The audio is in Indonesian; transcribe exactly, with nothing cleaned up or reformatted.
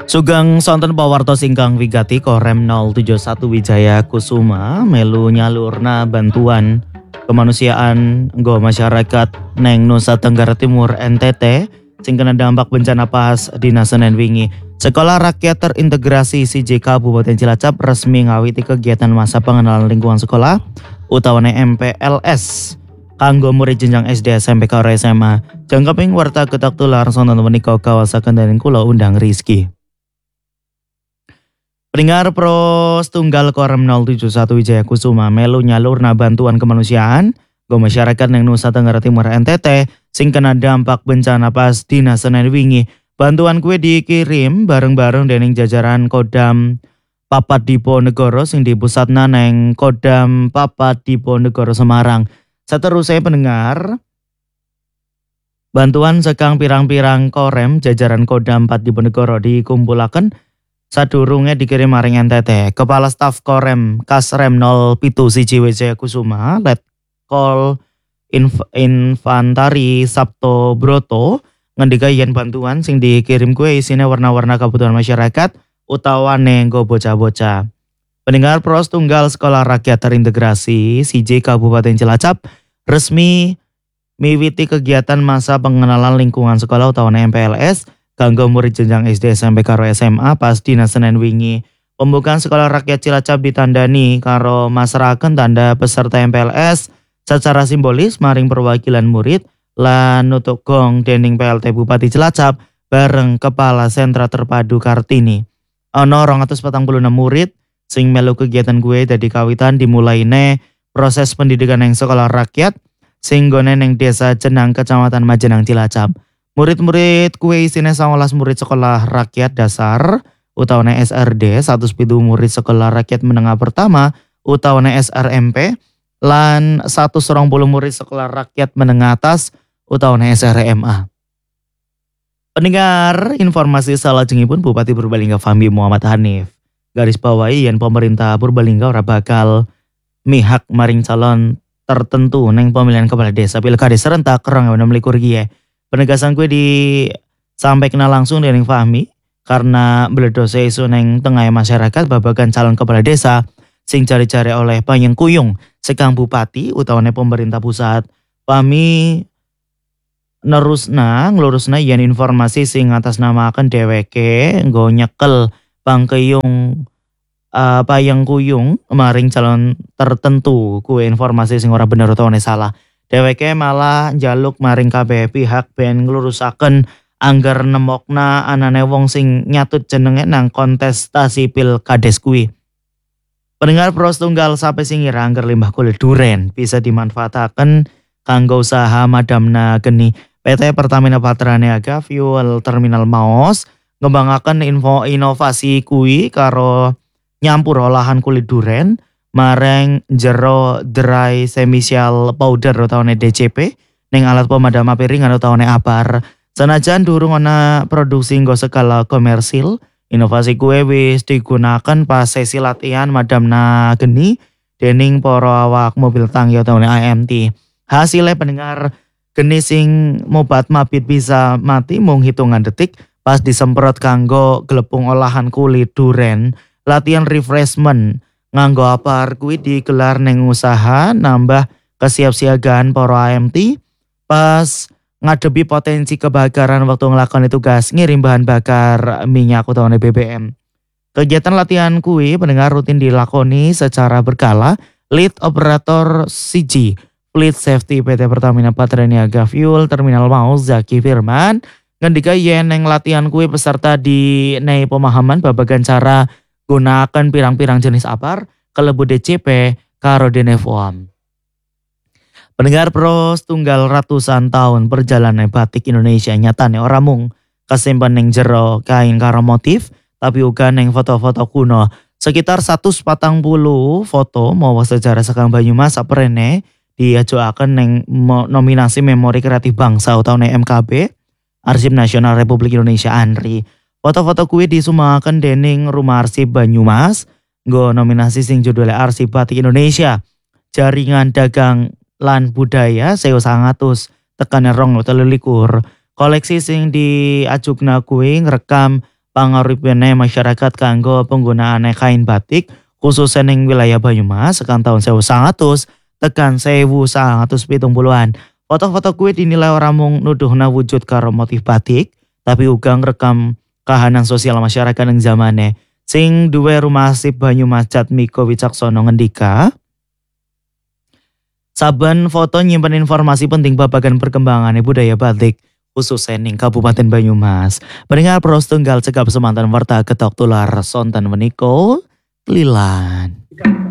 Sugeng sonten pawartos ingkang wigati Korem nol tujuh satu Wijaya Kusuma melu nyalurna bantuan kemanusiaan nggo masyarakat neng Nusa Tenggara Timur N T T sing kena dampak bencana pas dina Senin wingi. Sekolah Rakyat Terintegrasi C J Kabupaten Cilacap resmi ngawiti kegiatan masa pengenalan lingkungan sekolah utawane M P L S kanggo murid jenjang S D S M P karo S M A. Jangkeping warta ketak tular sonten menika kawasaken dening kula undang Rizky. Pendengar pros tunggal Korem nol tujuh satu Wijaya Kusuma melu nyalurna bantuan kemanusiaan go masyarakat neng Nusa Tenggara Timur N T T sing kena dampak bencana pas dina Senin wingi. Bantuan kue dikirim bareng-bareng dening jajaran Kodam Papat Diponegoro sing dipusatna neng Kodam Papat Diponegoro Semarang. Saterusé pendengar, bantuan sekang pirang-pirang korem jajaran Kodam Papat Diponegoro dikumpulaken sadurunge dikirim maring N T T. Kepala Staf Korem Kasrem nol pitu siji Wijaya Kusuma Letkol Inf Infantari Sabto Broto ngendika yen bantuan sing dikirim kue isine warna-warna kebutuhan masyarakat utawane nggo bocah-bocah. Pendengar pros tunggal Sekolah Rakyat Terintegrasi C J Kabupaten Cilacap resmi miwiti kegiatan masa pengenalan lingkungan sekolah utawane M P L S kanggo murid jenjang S D S M P karo S M A pas dina Senin wingi. Pembukaan Sekolah Rakyat Cilacap ditandani karo masraken tanda peserta M P L S secara simbolis maring perwakilan murid lan nutuk gong dening P L T Bupati Cilacap bareng Kepala Sentra Terpadu Kartini. Ana rong atus patang puluh enam murid sing melu kegiatan gue dadi kawitan dimulaine proses pendidikan ning Sekolah Rakyat sing gone ning Desa Cenang Kecamatan Majenang Cilacap. Murid-murid kue isine sangalas murid Sekolah Rakyat Dasar utawane S R D, seratus pitu murid Sekolah Rakyat Menengah Pertama utawane S R M P lan seratus dua puluh murid Sekolah Rakyat Menengah Atas utawane S R M A. Pendengar, informasi salajengipun Bupati Purbalingga Fahmi Muhammad Hanif garis bawahi yen pemerintah Purbalingga ora bakal mihak maring calon tertentu neng pemilihan kepala desa pilkada serentak rong ewu enam likur iki. Penegasan gue disampaikan langsung dening Fahmi karena beledose isu neng tengah masyarakat babagan calon kepala desa sing cari-cari oleh panyengkuyung sekang bupati utawane pemerintah pusat. Fahmi nerusna nglurusna yen informasi sing atasnamakan dheweke nggo nyekel pangkeyung uh, panyengkuyung maring calon tertentu kuwi informasi sing ora bener utawane salah. Dheweke malah njaluk maring kabeh pihak ben nglurusaken angger nemokna anane wong sing nyatut jenenge nang kontestasi pilkades kuwi. Pendengar pros tunggal sampai sing ngira angger limbah kulit duren bisa dimanfaataken kanggo usaha madamna geni. P T Pertamina Patraniaga Fuel Terminal Maos ngembangaken info inovasi kuwi karo nyampur olahan kulit duren mareng jero dry semisial powder utawane D C P ning alat pemadam api ringan utawane A P A R. Senajan durung ana produksi nggo skala komersil, inovasi kuwi wis digunakan pas sesi latihan madamna geni dening para awak mobil tangki utawane A M T. Hasilnya pendengar geni sing mobat mabit bisa mati mung hitungan detik pas disemprot kanggo glepung olahan kulit duren. Latihan refreshment nganggo A P A R kuwi digelar neng usaha nambah kesiapsiagaan para A M T pas ngadepi potensi kebakaran waktu ngelakoni tugas ngirim bahan bakar minyak utawane B B M. Kegiatan latihan kuwi pendengar rutin dilakoni secara berkala. Lead Operator C G Fleet Safety P T Pertamina Patraniaga Fuel Terminal Maos Zaki Firman ngendika yen neng latihan kuwi peserta di nei pemahaman babagan cara gunakan pirang-pirang jenis A P A R kelebu D C P karo D N F O A M. Pendengar pros tunggal ratusan tahun perjalanan batik Indonesia nyatane ora mung kasimpen ning jero kain karo motif tapi uga neng foto-foto kuno. Sekitar seratus patang puluh foto mawa sejarah sekang Banyumas saprene diajuaken neng nominasi Memori Kreatif Bangsa utawane M K B Arsip Nasional Republik Indonesia A N R I. Foto-foto kuwi disumbangkan dening Rumah Arsip Banyumas nggo nominasi sing judule Arsip Batik Indonesia Jaringan Dagang lan Budaya sewu sangatus tekan rong telu likur. Koleksi sing diajukna kuwi ngrekam pangaripene masyarakat kanggo penggunaan kain batik khususnya ning wilayah Banyumas sekan tahun sewu sangatus tekan sewu sangatus pitung puluhan. Foto-foto kuwi dinilai ora mung nuduhna wujud karo motif batik, tapi uga ngrekam kahanan sosial masyarakat ing zamane. Sing duwe rumah sip Banyumas Miko Wicaksono ngendika, saben foto nyimpen informasi penting babagan perkembangan budaya batik khususnya ning Kabupaten Banyumas. Pendengar pros tunggal cekap semantan warta ketok tular sonten meniko Kelilan.